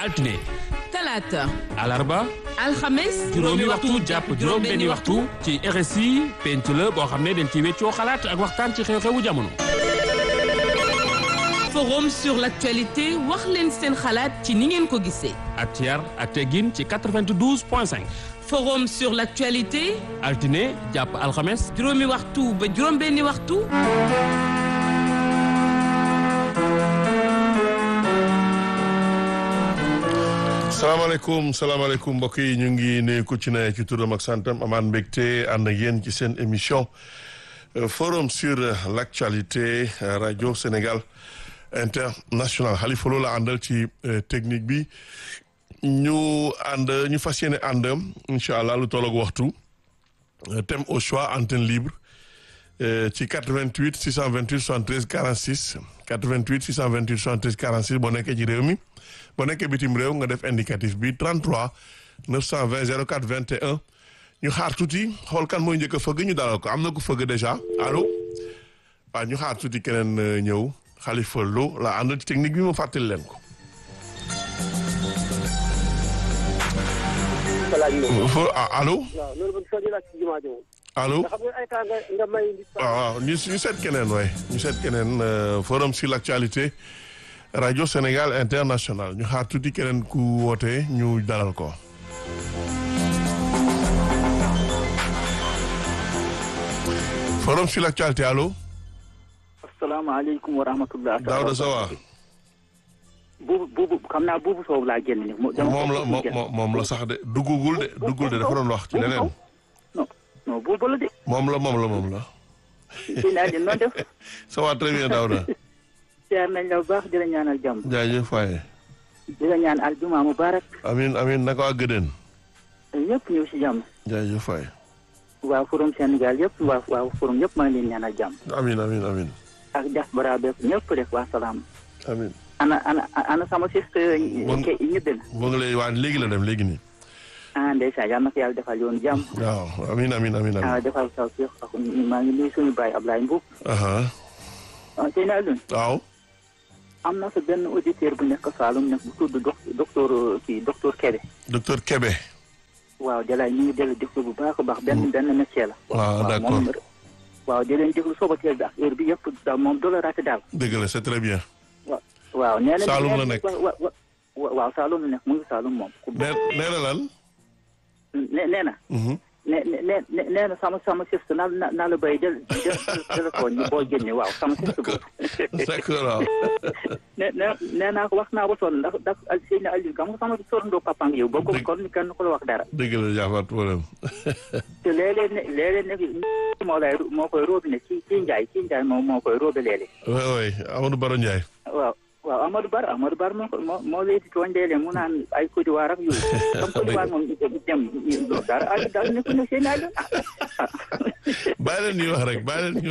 altine talaata alarba alxames juróomi waxtu jàpp juróom benni waxtu ci RSI penc la boo xam ne dañ ci weccoo xalaat ak waxtaan ci xew-xewu jamono. forum sur l'actualité wax leen seen xalaat ci ni ngeen ko gisee. ak ci yar ak teggin ci 92.5. forum sur l'actualité. altine jàpp alxames. juróomi waxtu ba juróom benni waxtu. salaamaaleykum mbokk yi ñu ngi nuyu ku ci ne ci turam ak santam amaan mbégte ànd ak yéen ci seen émission forum sur l'actualité radio Sénégal international Khalifa Lo la àndal ci technique bi ñu fas yéene ànd incha allah lu tolloog waxtu thème au choix antenne libre ci 88 628 73 46 88 628 73 46 boo nekkee ci réew mi. boo nekkee bitim réew nga def indicatif bi 33 920 04 21 ñu xaar tuuti xool kan mooy njëkk a fëgg ñu dalal ko am na ku fëgg déjà allo waaw ñu xaar tuuti keneen ñëw Khalifa Lo la ànd ci technique bi ma fàttali leen ko. allo. allo. waaw ñu seet keneen waay ñu seet keneen forum sur l'actualité. Radio Sénégal International ñu xaar tuuti keneen ku woote ñu dalal ko. forum sur l'actualité allo. asalaamaaleykum wa rahmatulah. Daouda Sowa. buubu xam naa buubu Sow laa génn ni moom la sax de duggul de dafa doon wax ci leneen. non buubu la de. moom la. si naa di noonu def. ça va très bien Daouda. siyaar nañ la bu baax di la ñaanal jàmm. jaajëf Faye. di la ñaan aljuma mubarak. amiin naka waa Gëdën. ñëpp ñëw si jàmm. jaajëf Faye. waa forum Sénégal yëpp waa forum yëpp maa ngi leen ñaanal jàmm. amiin. ak diaspora bépp ñëpp rek waa salaam. amiin. ana sama siste ñibbi na. boo ngi lay waa léegi la dem léegi nii. ndeysaan yal na ko yàlla defal yoon jàmm. waaw amiin. defal taw si maa ngi nuyu suñu baay Ablaye Mbow. Seyni Alioune. waaw. am na fa benn auditeur bu nekk Saloum nekk bu tudd docteur Kébé. docteur Kébé. waaw Jalaay ñu ngi dellu déglu bu baax a baax benn métier la. waaw d'accord waaw di leen déglu sobateel bi ak heure bi yëpp daal moom doo la raté daal. dëgg la c'est très bien. waaw nee na Saloum la nekk waaw Saloum la nekk mu ngi Saloum moom. nee na lan. nee na. nee na sama siste naa la béy jël téléphone boo génne waaw sama siste boobu. d'accord waaw. nee naa ko wax naa ba sonn ndax Seyni Aliou xam nga sama sorandoo papa ngi yow boo ko kon kenn ko la wax dara. dëgg la jaafaat problème. te léeg-léeg moo koy róobi ne ci Ndiaye moo koy róobi léeg-léeg. oui Amadou Baro Ndiaye. waaw Amadou Bar moo lay di tooñ léeg-léeg mu naan ay Côte d'Ivoire ak yooyu. comme Côte d'Ivoire moom dem dara daal nekk na seen àll. bàyyi leen ñuy wax rek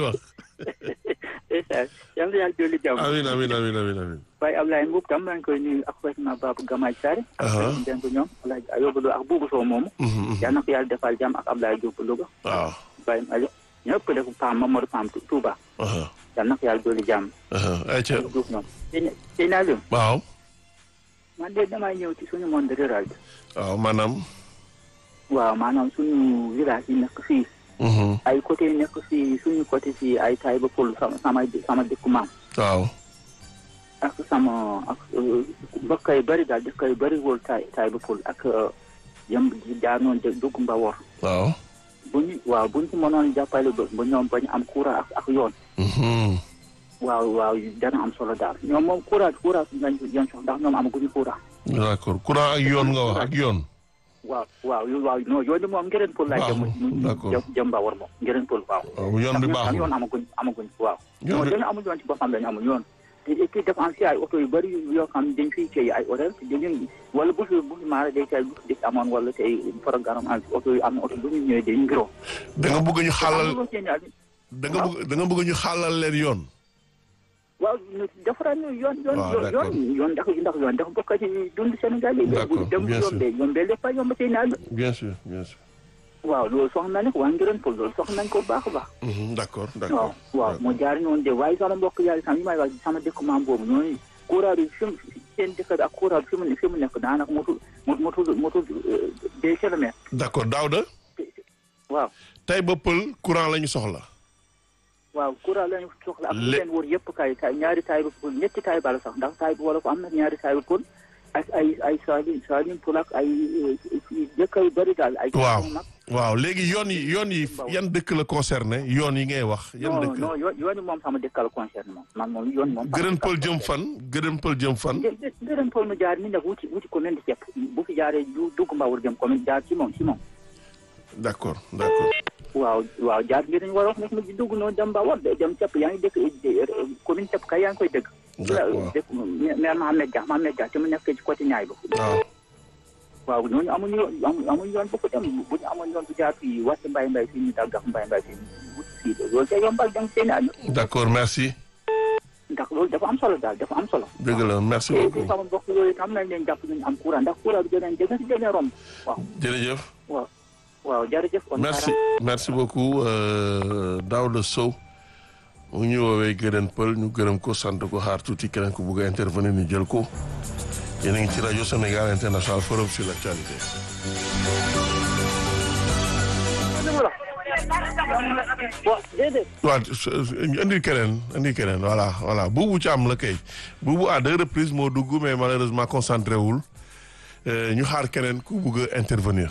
yal na yàlla dolli jàmm. amiin. waaye Ablaye Mboub tam maa ngi koy nuyu ak président Babou Gamaaj Sarr. ak dénk ñoom Alaaji Ayoba Lo ak Boubou Sow moomu. yal na ko yàlla defal jàmm ak Ablaye Diop Louga. waaw. Baye Malick ñëpp def Mamadou Pam Touba. yal na ko yàlla dolli jàmm. ayca Diouf ñoom. Seyni Aliou. waaw. man de damay ñëw ci suñu monde rural bi. waaw maanaam. waaw maanaam suñu village yi nekk fii. ay côté yi nekk fii suñu côté fii ay Taïba Pël sama dëkku maam. waaw. ak mbokk yu bëri daal dëkk yu bëri wóol Taïba Pël ak yëm jaar noonu dugg Mbawor. waaw. buñ ci mënoon jàppale ba ñoom bañ am courant ak yoon. waaw dana am solo daal ñoom moom courant lañ sox ndax ñoom amaguñu courant. d'accord courant ak yoon nga wax ak yoon. waaw non yoon bi moom ngërën pël laa jëm Mbawor moom ngërën pël waaw. yoon bi baaxul yoon amaguñ waaw. yoon dañu amul yoon ci boppam dañu amul yoon. te kii def am si ay oto yu bëri yoo xam dañ fiy téye ay horaire dañuy wala bu fi maara day tey bu fi dëkk amoon wala tey programme am oto yu am na oto bu ñu ñëwee dañu ngiroo. da nga bëgg ñu xàllal da nga bëgg ñu xàllal leen yoon. waaw defaraat ñu yoon ndax yoon dafa bokk ci dund Sénégal yi. d'accord bien sûr yombee lépp a yomb ci naaj. bien sûr. waaw loolu soxna nañ ko waa Ngirène Pël loolu soxna nañ ko bu baax a baax. d'accord waaw mu jaar noonu de waaye sama mbokk yaay sama yi may wax sama dëkk maam boobu ñooñu courant bi seen dëkk bi ak courant bi fi mu nekk daanaka motul 2 kilomètres. d'accord Daouda. waaw. Taïba Peulh courant la ñu soxla. waaw courant la ñu soxla. ak lu leen wër yëpp kay ñaari Taïba Peulh ñetti Taïba la sax ndax Taïba wala ko am na ñaari Taïba Peulh ak ay Salim Peulh ak ay dëkk yu bëri daal. ay waaw léegi yoon yi yan dëkk la concerné yoon yi ngay wax. yan dëkk non yoon yi moom sama dëkk la concerné moom man moom yoon moom. Gërëm Peulh jëm fan Gërëm Peulh jëm fan. Gërëm Peulh mu jaar ni nag wuti commune de Sepp bu fi jaaree dugg Mbawar jëm commune jaar ci moom. d'accord. waaw jaar ngir dañu war a wax nag mu dugg noonu dem Mbawar dem Sepp yaa ngi dëkk commune Sepp kay yaa ngi koy dëgg. d'accord dëkk maire Mohamed Dia te mu nekk ci côté Niayes ba. waaw ñooñu amuñu yoon bu ko dem bu ñu amoon yoon bu jaar fii wàcc mbay fii ñu daggax mbay fii loolu c'est yombal dem seen àll. d'accord merci. ndax loolu dafa am solo daal dafa am solo. dëgg la merci beaucoup te sama mbokk yooyu am nañ leen jàpp nañu am courant ndax courant bi dina romb waaw. jërëjëf. waaw jërëjëf. merci beaucoup Daouda Sow mu ngi ñu woowee Gërëm Peulh ñu gërëm ko sant ko xaar tuuti keneen ku bugg a intervenir ñu jël ko. yéen a ngi ci rajo Sénégal International Forum sur l'actualité. waaw indi keneen voilà Boubou Thiam la kay Boubou à 2 reprises moo dugg mais malheureusement concentré wul ñu xaar keneen ku bugg a intervenir.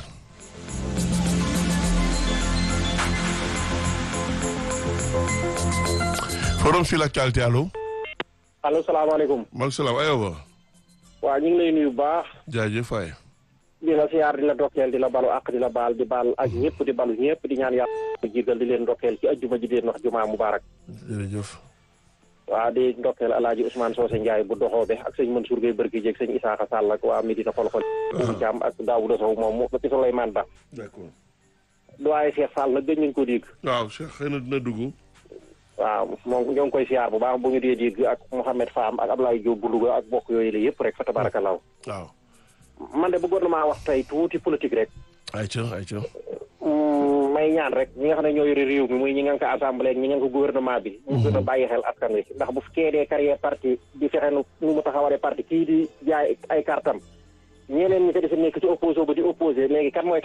Forum sur l'actualité allo. allo salaamaaleykum. maaleykum salaam aywa. waaw ñu ngi lay nuyu bu baax. jaajëf waay. di la siyaar di la ndokkeel di la balu ak di la baal ak ñëpp di balu ñëpp di ñaan yàlla jiital di leen ndokkeel ci ajjuma ji di leen wax jumaa mubaarak. jërëjëf. waaw di ndokkeel Alaaji Ousmane Socé Ndiaye bu doxoobe ak sëñ Mansour Gueye Bërki Jeeg sëñ Isaaxa Sall ak waa Medina Xol-Xol. Thiam ak Daouda Sow moom ba ci Souleymane Ba. d'accord. doyen Cheikh Sall nag gëj nañ ko dégg. waaw Cheikh xëy na dina dugg. waaw moom ñoo ngi koy siyaar bu baax bu ñu dee dégg ak Mouhamed Fam ak Ablaye Diop bu Louga ak bokk yooyu la yëpp rek fa tabaarakallaahu. waaw. man de bëggoon na maa wax tey tuuti politique rek. ayca. may ñaan rek ñi nga xam ne ñoo yore réew mi muy ñi nga ko assemblée ñi nga ko gouvernement bi. ñu gën a bàyyi xel askan wi ndax bu fekkee dee carrière parti di fexe nu mu taxawalee parti kii di jaay ay kartam ñeneen ñi ko defe nekk ci opposé ba di opposé léegi kan mooy